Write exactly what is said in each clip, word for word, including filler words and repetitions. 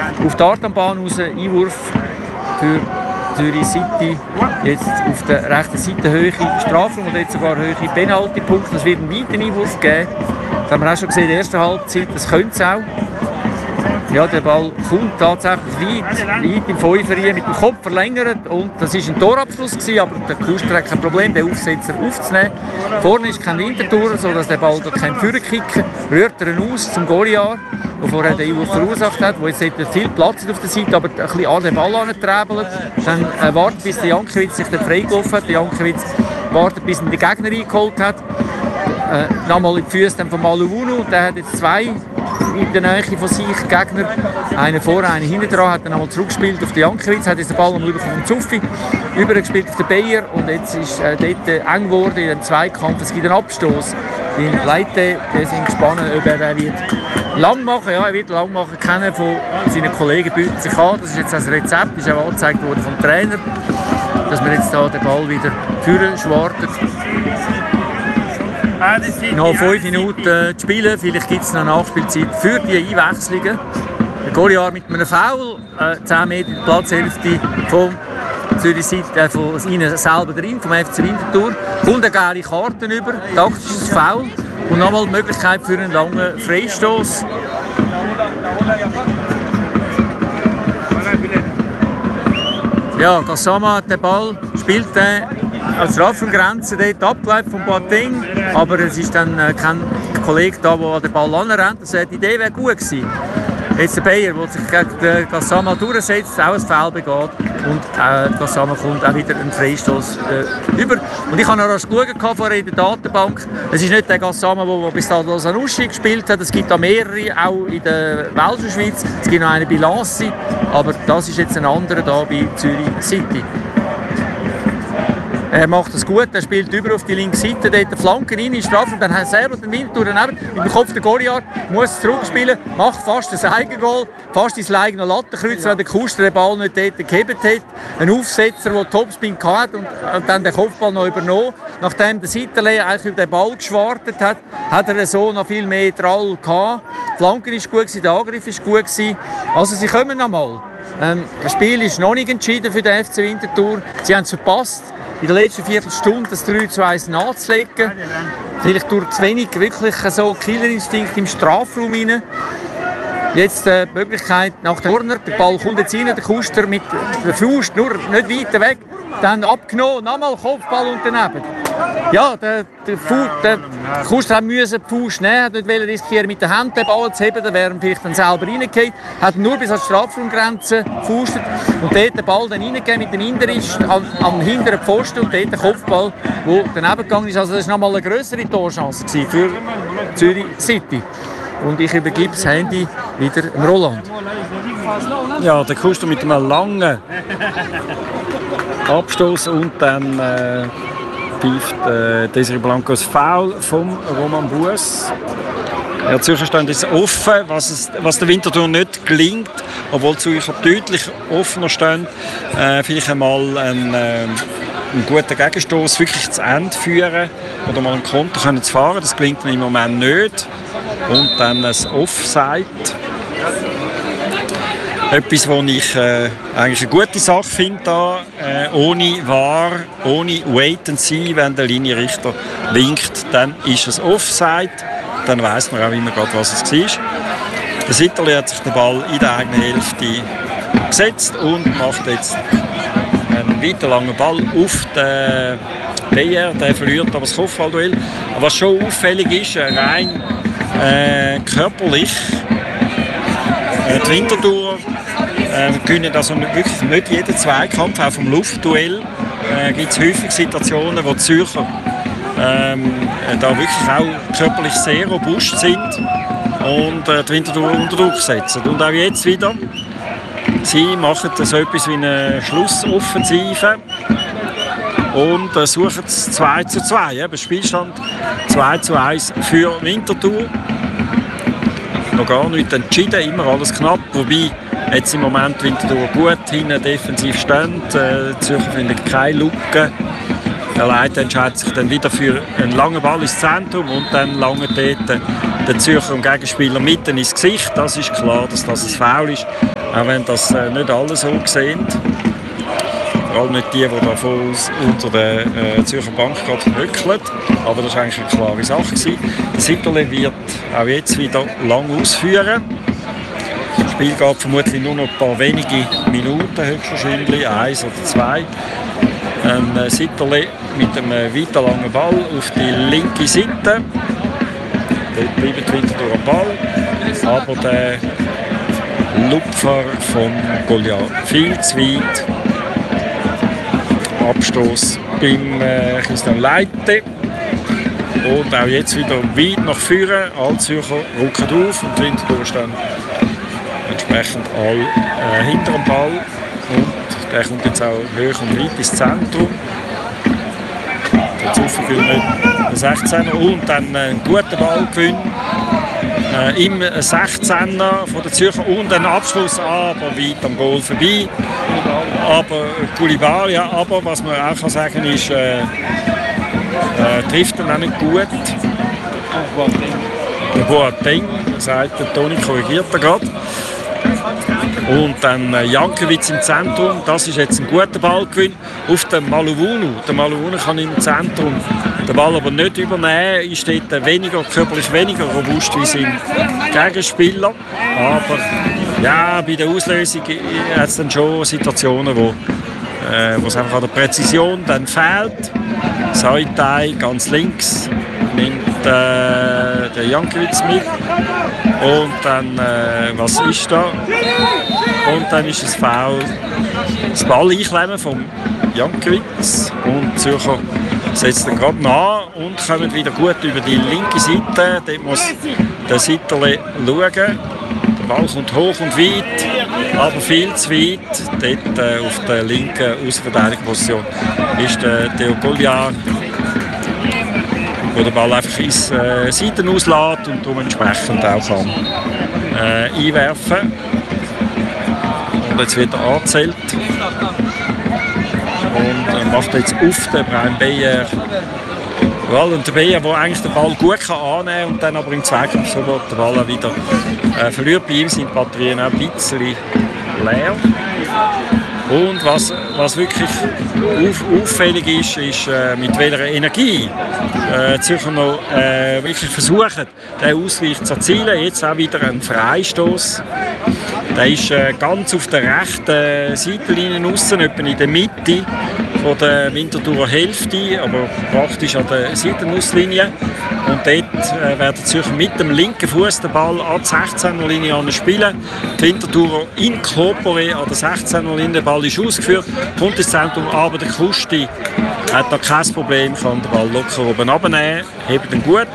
auf die Artambahn raus, Einwurf für Zürich City, jetzt auf der rechten Seite Höhe Strafraum und jetzt sogar Höhe Penaltypunkt. Es wird einen weiteren Einwurf geben. Das haben wir auch schon gesehen in der ersten Halbzeit, das könnte es auch. Ja, der Ball kommt tatsächlich weit, weit im Fünfer mit dem Kopf verlängert und das war ein Torabschluss gewesen, aber der Kuster hat kein Problem, den Aufsetzer aufzunehmen. Vorne ist kein Winterthur, sodass der Ball dort keinen Führer kicken, rührt er ihn aus zum Goliar, der vorher den Einwurf verursacht hat, wo jetzt viel Platz hat auf der Seite, aber ein bisschen an den Ball anträbelt. Dann äh, wartet, bis der Jankiewicz sich freigelaufen hat. Der Jankiewicz wartet, bis ihn der Gegner eingeholt hat. Äh, nochmal in die Füße von Maluvunu, der hat jetzt zwei in der Nähe von sich Gegner. Einen vorne, einen hinten dran, hat dann einmal zurückgespielt auf den Jankiewicz, hat jetzt den Ball am Rüber vom Zuffi übergespielt auf den Bayer und jetzt ist äh, dort äh, eng geworden in dem Zweikampf. Es gibt einen Abstoß. Die Leute die sind gespannt, ob er den wird lang machen. Ja, er wird lang machen. Keiner von seinen Kollegen bietet sich an. Das ist jetzt das Rezept, das ist auch angezeigt worden vom Trainer, dass man jetzt da den Ball wieder führen schwartet. Noch fünf Minuten zu spielen, vielleicht gibt es noch Nachspielzeit für die Einwechslungen. Der Goliar mit einem Foul, äh, zehn Meter die Platzhälfte vom Zürich Seite, äh, von ihnen selber drin, vom F C Winterthur. Kommt eine gelbe Karte über, taktisches Foul und nochmal die Möglichkeit für einen langen Freistoß. Ja, Gassama hat den Ball, spielt den als Strafraumgrenze dort abgeleitet von Boateng, aber es ist dann äh, kein Kollege da, der den Ball anrennt. Also die Idee wäre gut gewesen. Jetzt der Bayer, der sich gegen den Gassama durchsetzt, auch ein Foul begeht und äh, Gassama kommt auch wieder einen Freistoß äh, über. Und ich habe noch rasch geschaut vorher in der Datenbank. Es ist nicht der Gassama, der bis dahin Losanuschi gespielt hat. Es gibt da mehrere, auch in der Welschen Schweiz. Es gibt noch eine bei Lancy, aber das ist jetzt ein anderer da bei Zürich City. Er macht es gut, er spielt über auf die linke Seite, dort die Flanken rein in die Strafraum, dann hat er selber den Winterthur daneben, mit dem Kopf der Goliar, muss zurückspielen, macht fast ein Eigengoal, fast ins eigene Lattenkreuz, weil der Kuster den Ball nicht dort gehebt hat. Ein Aufsetzer, der Topspin hatte und, und dann den Kopfball noch übernommen. Nachdem der Seitenleger eigentlich über den Ball geschwartet hat, hat er so noch viel mehr Trall gehabt. Die Flanke war gut, der Angriff war gut. Also sie kommen noch mal. Ähm, das Spiel ist noch nicht entschieden für den F C Winterthur. Sie haben es verpasst, in der letzten Viertelstunde das drei zu eins nachzulegen. Vielleicht durch zu wenig wirklich so Killerinstinkt im Strafraum rein. Jetzt äh, die Möglichkeit nach der Corner. Der Ball kommt jetzt rein, der Kuster mit der Faust, nur nicht weiter weg. Dann abgenommen, nochmal Kopfball und daneben. Ja, der, der, Fu- der Kuster musste die Faust nehmen, hat nicht riskieren, mit der Hand den Ball zu heben, dann wäre er vielleicht dann selber reingefallen. Hat nur bis an die Strafraumgrenze gefaustet und dort den Ball dann reingegeben mit dem Inderist am, am hinteren Pfosten und dort den Kopfball, der daneben gegangen ist. Also das war nochmal eine grössere Torchance für Zürich City. Und ich übergebe das Handy wieder dem Roland. Ja, der Kuster mit einem langen Abstoß und dann äh, pfeift äh, Desiree Blancos Foul vom Roman Buess. Ja, Zürcher Stand ist offen, was, es, was der Winterthur nicht gelingt, obwohl die Zürcher deutlich offener stehen. Äh, vielleicht einmal ein, äh, einen guten Gegenstoß wirklich zu Ende führen oder mal einen Konter können zu fahren. Das gelingt im Moment nicht. Und dann ein Offside. Etwas, was ich äh, eigentlich eine gute Sache finde, da, äh, ohne V A R, ohne Wait and See, wenn der Linienrichter winkt, dann ist es Offside. Dann weiss man auch immer gerade, was es war. Der Sitterli hat sich den Ball in der eigenen Hälfte gesetzt und macht jetzt einen weiter langen Ball auf den Bayer. Der verliert aber das Kopfballduell. Was schon auffällig ist, rein äh, körperlich, äh, die Winterthur äh, gewinnen also wirklich nicht jeden Zweikampf, auch vom Luftduell äh, gibt es häufig Situationen, wo die Zürcher ähm, da wirklich auch körperlich sehr robust sind und äh, die Winterthur unter Druck setzen. Und auch jetzt wieder, sie machen so etwas wie eine Schlussoffensive und äh, suchen es zwei zu zwei. Eben Spielstand zwei zu eins für Winterthur. Noch gar nicht entschieden, immer alles knapp, wobei jetzt im Moment Winterthur gut hinten defensiv stehen. Äh, die Zürcher finden keine Lücke. Der Leiter entscheidet sich dann wieder für einen langen Ball ins Zentrum und dann lange dort der Zürcher und Gegenspieler mitten ins Gesicht. Das ist klar, dass das ein Foul ist. Auch wenn das äh, nicht alle so sehen. Vor allem nicht die, die da voll unter der äh, Zürcher Bank gerade hückeln. Aber das war eigentlich eine klare Sache gewesen. Sitterle wird auch jetzt wieder lang ausführen. Das Spiel geht vermutlich nur noch ein paar wenige Minuten, höchstwahrscheinlich, eins oder zwei. Ein äh, Sitterle mit einem äh, weiter langen Ball auf die linke Seite. Dort bleibt wieder durch den Ball. Aber der Lupfer von Goliath viel zu weit. Abstoß beim äh, Christian Leite. Und auch jetzt wieder weit nach vorne. Alle Zürcher rücken auf und Winterthur stehen entsprechend all äh, hinter dem Ball. Und der kommt jetzt auch hoch und weit ins Zentrum. Der Zufall nicht der sechzehner und dann einen guten Ballgewinn äh, im sechzehner von der Zürcher und ein Abschluss, aber weit am Goal vorbei. Aber Koulibaly, ja, aber was man auch kann sagen ist, äh, äh, trifft er auch nicht gut. Der Boateng, sagt der Toni, korrigiert er gerade. Und dann äh, Jankovic im Zentrum, das ist jetzt ein guter Ballgewinn auf den Maluwunu. Der Maluwunu kann im Zentrum den Ball aber nicht übernehmen, ist dort weniger, körperlich weniger robust wie sein Gegenspieler. Aber ja, bei der Auslösung hat es dann schon Situationen, wo, äh, wo es einfach an der Präzision dann fehlt. Saitai ganz links nimmt äh, der Jankovic mit. Und dann, äh, was ist da? Und dann ist es Foul. Das Ball einklemmen vom Jankovic und die Zürcher setzen dann gerade nach und kommen wieder gut über die linke Seite. Dort muss der Sitterle schauen. Der Ball kommt hoch und weit, aber viel zu weit. Dort äh, auf der linken Außenverteidigungsposition ist der Theo Goliath, wo der Ball einfach ins äh, Seiten auslässt und darum entsprechend auch kann, äh, einwerfen. Und jetzt wird er angezählt. Und äh, macht jetzt auf den Brian Beyer. Ja, und der Beyer, der eigentlich den Ball gut kann annehmen kann und dann aber im Zweikampf so wird der Ball auch wieder äh, verliert. Bei ihm sind die Batterien auch ein bisschen leer. Und was, was wirklich auf, auffällig ist, ist äh, mit welcher Energie äh, Zürcher noch äh, wirklich versuchen, den Ausgleich zu erzielen. Jetzt auch wieder ein Freistoß. Der ist äh, ganz auf der rechten Seitenlinie außen, etwa in der Mitte von der Winterthurer Hälfte, aber praktisch an der Seitenauslinie. Und dort äh, werden die Zürcher mit dem linken Fuß den Ball an die sechzehner Linie spielen. Die Winterthurer in Corpore an der sechzehner Linie. Der Ball ist ausgeführt, kommt ins Zentrum, aber der Kusti hat da kein Problem, kann den Ball locker oben runternehmen, hebt ihn gut.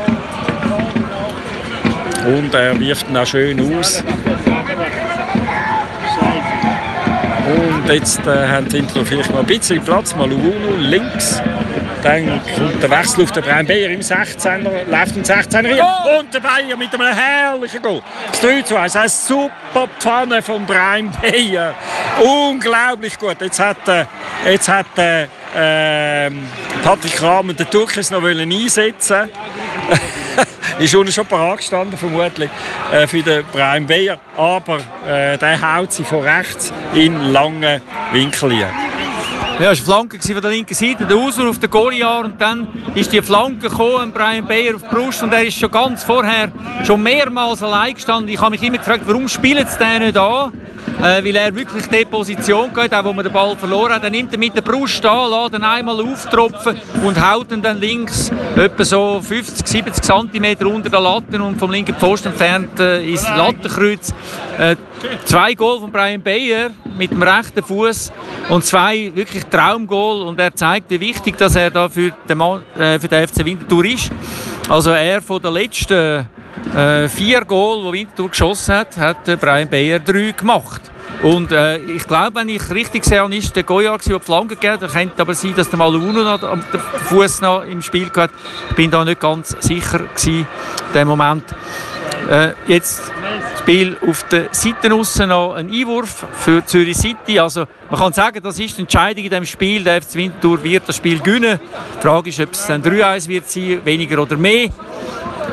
Und er wirft ihn auch schön aus. Und jetzt äh, haben die Winterthur vielleicht noch ein bisschen Platz. Maluwunu links. Dann kommt der Wechsel auf den Brian Beyer im sechzehner, läuft im sechzehner rein. Oh! Und der Beyer mit einem herrlichen Goal. Das drei zu eins, eine super Pfanne von Brian Beyer. Unglaublich gut. Jetzt hat, äh, jetzt hat äh, äh, Patrick Kramer den Turkis noch einsetzen. Ist unten schon parat gestanden, vermutlich, äh, für den Brian Beyer. Aber äh, der haut sie von rechts in langen Winkel rein. Ja, es war eine Flanke von der linken Seite, der Ausruhr auf den Goliath und dann ist die Flanke gekommen, Brian Beyer auf die Brust und er ist schon ganz vorher schon mehrmals allein gestanden. Ich habe mich immer gefragt, warum spielt es den nicht an? Äh, weil er wirklich die Position geht, auch wo man den Ball verloren hat. Er nimmt ihn mit der Brust an, lässt ihn einmal auftropfen und haut ihn dann links etwa so fünfzig, siebzig Zentimeter unter der Latte und vom linken Pfosten entfernt äh, ins Lattenkreuz. Äh, zwei Goal von Brian Beyer mit dem rechten Fuß und zwei wirklich Traumgoal und er zeigt, wie wichtig dass er da für den, Mann, äh, für den F C Winterthur ist. Also er von der letzten äh, vier Goal, die Winterthur geschossen hat, hat äh, Brian Beyer drei gemacht. Und äh, ich glaube, wenn ich richtig sehe, ist der Goya, der die Flanke gegeben hat. Könnte aber sein, dass der Maluwunu noch den Fuß noch im Spiel hat. Ich bin da nicht ganz sicher gewesen, in dem Moment. Äh, jetzt das Spiel auf der Seite aussen noch ein Einwurf für Zürich City. Also man kann sagen, das ist die Entscheidung in diesem Spiel. Der F C Winterthur wird das Spiel gewinnen. Die Frage ist, ob es dann drei eins wird sein, weniger oder mehr.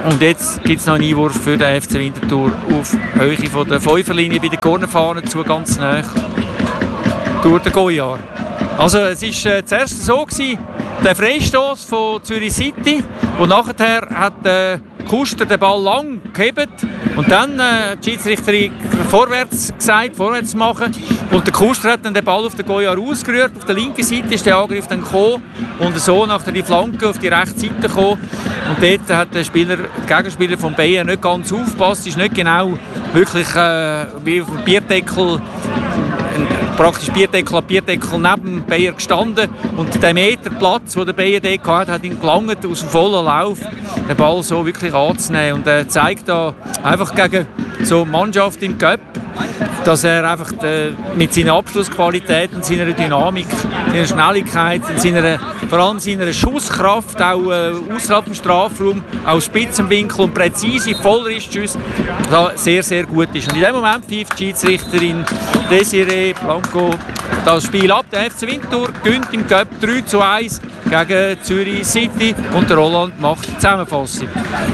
Und jetzt gibt es noch einen Einwurf für den F C Winterthur auf Höhe von der Fünferlinie bei der Cornerfahne zu, ganz nah durch den Goyard. Also es war äh, zuerst so gewesen, der Freistoß von Zürich City, wo nachher hat äh, Kuster den Ball lang gehebt und dann äh, die Schiedsrichterin vorwärts gesagt, vorwärts machen, und der Kuster hat dann den Ball auf den Goyard ausgerührt. Auf der linken Seite ist der Angriff dann gekommen und so nachher die Flanke auf die rechte Seite gekommen, und dort hat der Spieler, der Gegenspieler von Bayern nicht ganz aufgepasst, ist nicht genau wirklich äh, wie auf dem Bierdeckel, praktisch Bierdeckel an Bierdeckel neben Bayer gestanden, und der Meter Platz, den der Bayer dort hatte, hat ihn gelangt, aus dem vollen Lauf den Ball so wirklich anzunehmen, und er zeigt da einfach gegen so eine Mannschaft im Cup, dass er einfach äh, mit seiner Abschlussqualität und seiner Dynamik, seiner Schnelligkeit, seiner, vor allem seiner Schusskraft, auch äh, außerhalb dem Strafraum, auch Spitzenwinkel und präzise Vollrissschüsse, da sehr, sehr gut ist. Und in dem Moment pfeift die Schiedsrichterin Desiree Blanco das Spiel ab. Der F C Winterthur gewinnt im Cup drei zu eins gegen Zürich City, und der Roland macht die Zusammenfassung.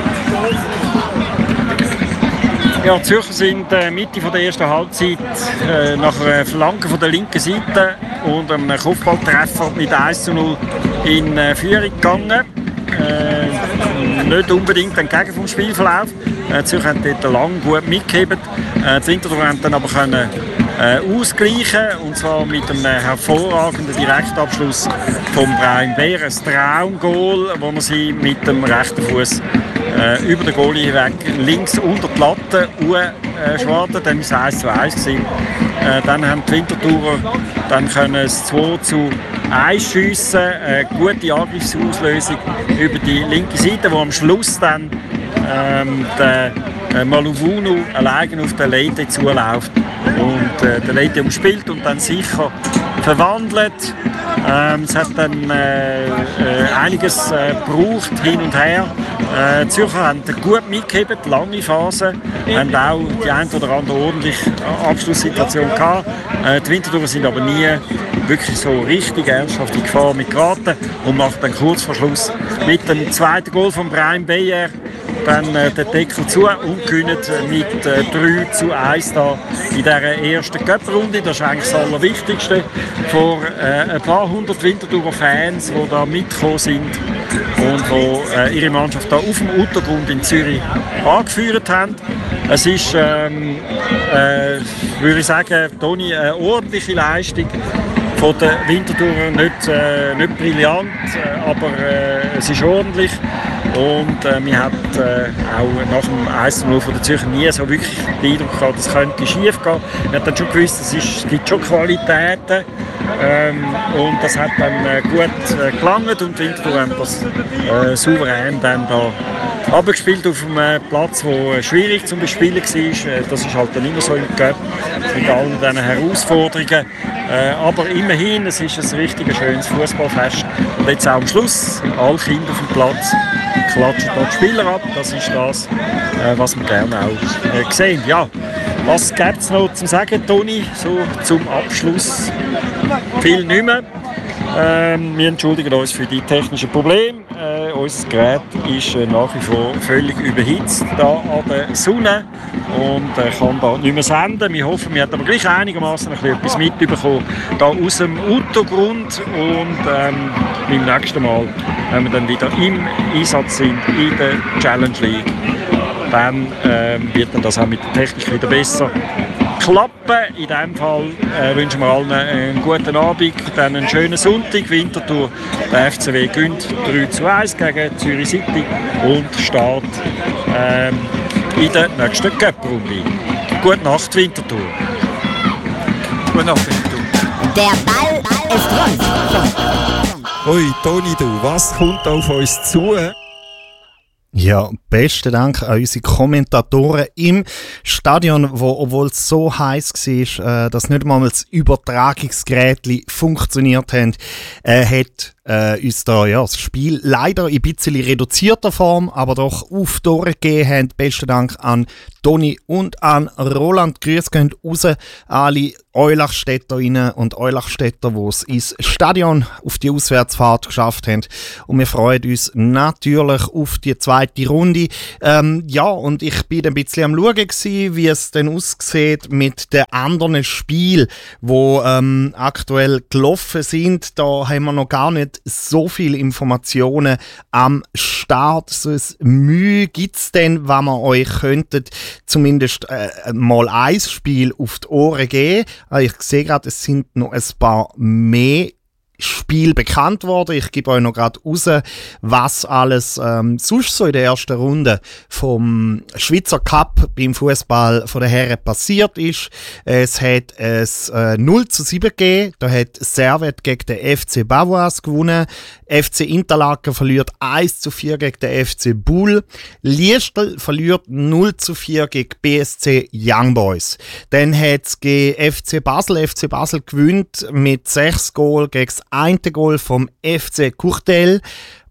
Ja, die Zürcher sind äh, Mitte der ersten Halbzeit äh, nach einer Flanke von der linken Seite und einem Kopfballtreffer mit eins zu null in äh, Führung gegangen. Äh, nicht unbedingt entgegen vom Spielverlauf. Äh, die Zürcher haben dort lang gut mitgehebt. Äh, die Winterthur haben dann aber können, äh, ausgleichen, und zwar mit einem hervorragenden Direktabschluss von Brian Beer. Ein Traumgoal, wo man sie mit dem rechten Fuß äh, über den Goalie hinweg links unter die Latte schwarten. Dann war es eins zu eins gewesen. Äh, dann haben die Winterthurer dann können es zwei zu eins schiessen. Eine gute Angriffsauslösung über die linke Seite, wo am Schluss dann ähm, der äh, Maluvunu allein auf den Leite zuläuft und äh, der Leite umspielt und dann sicher verwandelt. Ähm, es hat dann äh, äh, einiges äh, gebraucht, hin und her. Äh, die Zürcher haben gut mitgehebt, lange Phase, haben auch die ein oder andere ordentliche Abschlusssituation gehabt. Äh, die Winterthurer sind aber nie wirklich so richtig ernsthaft in Gefahr mitgeraten und macht dann kurz vor Schluss mit dem zweiten Goal von Brian Beyer dann äh, den Deckel zu und gewinnen mit äh, drei zu eins da in dieser ersten Cup-Runde. Das ist eigentlich das Allerwichtigste. Vor äh, ein paar hundert Winterthurer Fans, die da mitgekommen sind und die äh, ihre Mannschaft da auf dem Untergrund in Zürich angeführt haben. Es ist, ähm, äh, würde ich sagen, Toni, eine ordentliche Leistung von den Winterthurer, nicht, äh, nicht brillant, äh, aber äh, es ist ordentlich. Und äh, wir hatten äh, auch nach dem eins zu null von der Zürcher nie so wirklich den Eindruck gehabt, es könnte schief gehen. Wir haben dann schon gewusst, es, ist, es gibt schon Qualitäten. Ähm, und das hat dann äh, gut äh, gelangt, und die Winterthur haben das äh, souverän dann da abgespielt auf einem äh, Platz, der äh, schwierig zu bespielen war. Äh, das ist halt dann immer so im Cup mit all diesen Herausforderungen. Äh, aber immerhin, es ist ein richtig schönes Fußballfest. Und jetzt auch am Schluss, alle Kinder auf dem Platz klatschen da die Spieler ab. Das ist das, äh, was wir gerne auch äh, sehen. Ja, was gibt es noch zu sagen, Toni, so zum Abschluss? Viel nicht mehr. Ähm, wir entschuldigen uns für die technischen Probleme. Äh, unser Gerät ist äh, nach wie vor völlig überhitzt da an der Sonne und äh, kann da nicht mehr senden. Wir hoffen, wir haben aber gleich einigermaßen etwas mitbekommen da aus dem Untergrund, und ähm, beim nächsten Mal, wenn wir dann wieder im Einsatz sind in der Challenge League, dann ähm, wird dann das auch mit der Technik wieder besser klappen. In diesem Fall äh, wünschen wir allen einen guten Abend, dann einen schönen Sonntag. Winterthur, der F C W gewinnt drei zu eins gegen Zürich City und Start ähm, in der nächsten Cup-Runde. Gute Nacht, Winterthur. Gute Nacht, Winterthur. Der Ball ist rund. Ui, Toni, du, was kommt auf uns zu? Ja, besten Dank an unsere Kommentatoren im Stadion, wo, obwohl es so heiß war, äh, dass nicht einmal das Übertragungsgerät funktioniert hat, äh, hat äh, uns da ja, das Spiel leider in ein bisschen reduzierter Form, aber doch auf Tore gegeben haben. Besten Dank an Toni und an Roland. Grüße gehen raus an alle Eulachstädterinnen und Eulachstädter, die es ins Stadion auf die Auswärtsfahrt geschafft haben. Und wir freuen uns natürlich auf die zweite Runde. Ähm, ja, und ich bin ein bisschen am Schauen gewesen, wie es denn aussieht mit den anderen Spielen, die ähm, aktuell gelaufen sind. Da haben wir noch gar nicht so viele Informationen am Start. So ein Mühe gibt es denn, wenn wir euch könntet zumindest äh, mal ein Spiel auf die Ohren geben. Ich sehe gerade, es sind noch ein paar mehr Spiel bekannt worden. Ich gebe euch noch gerade raus, was alles ähm, sonst so in der ersten Runde vom Schweizer Cup beim Fußball von den Herren passiert ist. Es hat es äh, null zu sieben gegeben. Da hat Servet gegen den F C Bavois gewonnen. F C Interlaken verliert eins zu vier gegen den F C Bull. Liestel verliert null zu vier gegen B S C Young Boys. Dann hat es gegen F C Basel. F C Basel gewinnt mit sechs Goal gegen das eine Goal vom F C Courtel.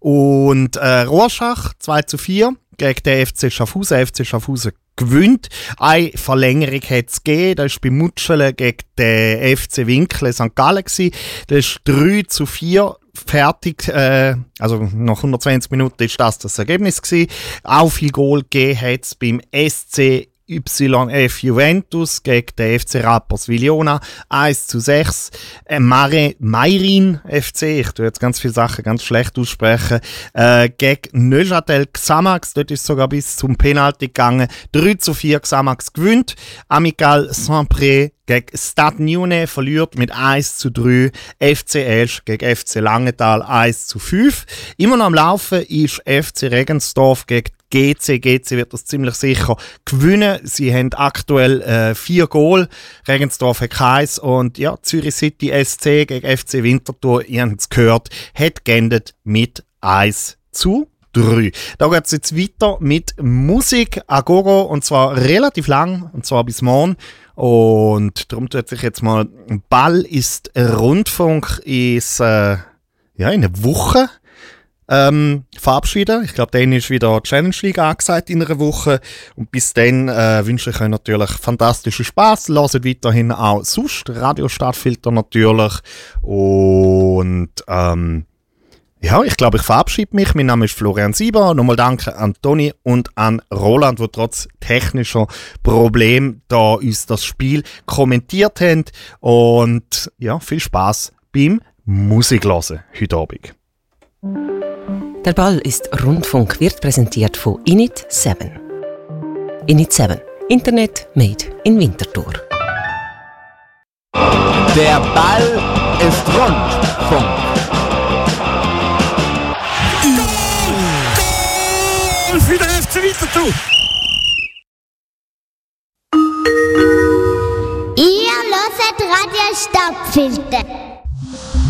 Und äh, Rorschach zwei zu vier gegen den F C Schaffhausen. F C Schaffhausen gewinnt. Eine Verlängerung hat es gegeben. Das war bei Mutschelen gegen den F C Winkle Sankt Gallen. Das ist drei zu vier fertig. Äh, also nach hundertzwanzig Minuten ist das das Ergebnis gewesen. Auch viel Goal gegeben hat es beim S C Y F Juventus gegen den F C Rapperswil-Jona eins zu sechs. Äh, Mare, Meirin F C, ich tue jetzt ganz viele Sachen ganz schlecht aussprechen, äh, gegen Neuchâtel Xamax, dort ist es sogar bis zum Penalty gegangen. drei zu vier Xamax gewinnt. Amical Saint-Pré gegen Stade Nyonnais verliert mit eins zu drei. F C Esch gegen F C Langenthal eins zu fünf. Immer noch am Laufen ist F C Regensdorf gegen G C. G C wird das ziemlich sicher gewinnen. Sie haben aktuell äh, vier Goal. Regensdorf hat keins. Und ja, Zürich City S C gegen F C Winterthur, ihr habt es gehört, hat geendet mit eins zu drei. Da geht es jetzt weiter mit Musik à gogo, und zwar relativ lang, und zwar bis morgen. Und darum tut sich jetzt mal Ball ist Rundfunk ist äh, ja, in einer Woche ähm, verabschieden. Ich glaube, dann ist wieder Challenge League angesagt in einer Woche. Und bis dann äh, wünsche ich euch natürlich fantastischen Spass. Hört weiterhin auch sonst Radio Stadtfilter natürlich. Und ähm, ja, ich glaube, ich verabschiede mich. Mein Name ist Florian Sieber. Nochmal danke an Toni und an Roland, die trotz technischer Probleme da uns das Spiel kommentiert haben. Und ja, viel Spaß beim Musikhören heute Abend. Der Ball ist Rundfunk, wird präsentiert von Init sieben. Init sieben. Internet made in Winterthur. Der Ball ist Rundfunk. Goal für den F C Winterthur! Ihr hört Radio Stadtfilter.